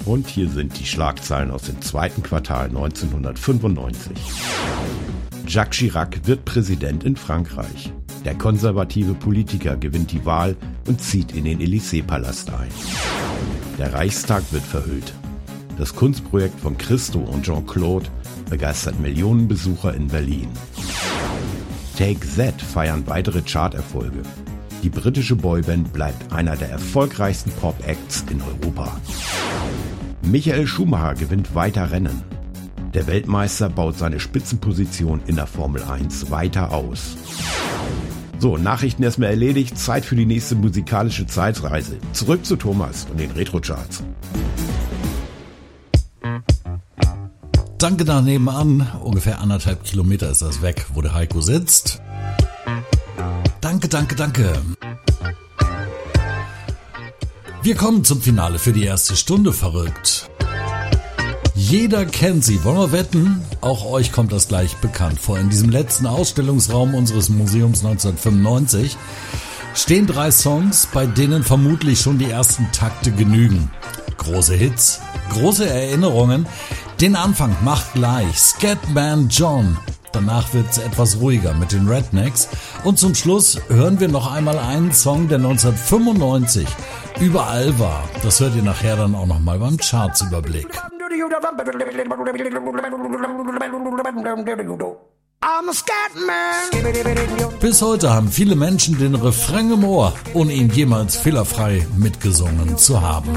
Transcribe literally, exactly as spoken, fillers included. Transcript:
Und hier sind die Schlagzeilen aus dem zweiten Quartal neunzehnhundertfünfundneunzig. Jacques Chirac wird Präsident in Frankreich. Der konservative Politiker gewinnt die Wahl und zieht in den Élysée-Palast ein. Der Reichstag wird verhüllt. Das Kunstprojekt von Christo und Jean-Claude begeistert Millionen Besucher in Berlin. Take That feiern weitere Charterfolge. Die britische Boyband bleibt einer der erfolgreichsten Pop-Acts in Europa. Michael Schumacher gewinnt weiter Rennen. Der Weltmeister baut seine Spitzenposition in der Formel eins weiter aus. So, Nachrichten erstmal erledigt, Zeit für die nächste musikalische Zeitreise. Zurück zu Thomas und den Retro-Charts. Danke nach nebenan, ungefähr anderthalb Kilometer ist das weg, wo der Heiko sitzt. Danke, danke, danke. Wir kommen zum Finale für die erste Stunde, verrückt. Jeder kennt sie, wollen wir wetten? Auch euch kommt das gleich bekannt vor. In diesem letzten Ausstellungsraum unseres Museums neunzehnhundertfünfundneunzig stehen drei Songs, bei denen vermutlich schon die ersten Takte genügen. Große Hits, große Erinnerungen. Den Anfang macht gleich Scatman John. Danach wird's etwas ruhiger mit den Rednecks. Und zum Schluss hören wir noch einmal einen Song, der neunzehnhundertfünfundneunzig überall war. Das hört ihr nachher dann auch nochmal beim Chartsüberblick. Bis heute haben viele Menschen den Refrain im Ohr, ohne ihn jemals fehlerfrei mitgesungen zu haben.